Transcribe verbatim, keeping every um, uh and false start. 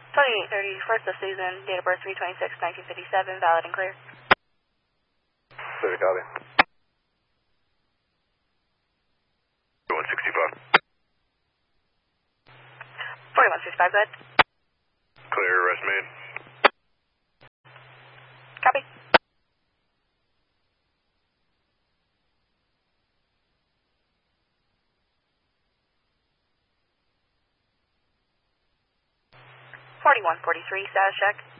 twenty-eight thirty, first of Susan, date of birth three twenty-six nineteen fifty-seven, valid and clear. Clear to copy. one sixty-five. forty-one sixty-five, go ahead. Clear, arrest made. Copy. forty-one forty-three, status check.